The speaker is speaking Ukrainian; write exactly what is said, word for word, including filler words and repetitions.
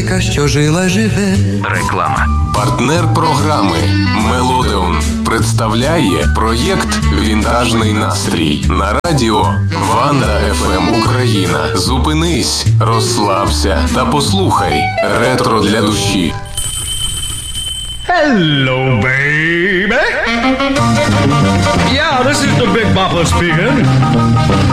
зірка, що жила, живе. Реклама. Партнер програми Мелодеон представляє проєкт «Вінтажний настрій» на радіо Ванда еф ем Україна. Зупинись, розслабся та послухай ретро для душі. Hello, baby. Yeah, this is the Big Bopper speaking.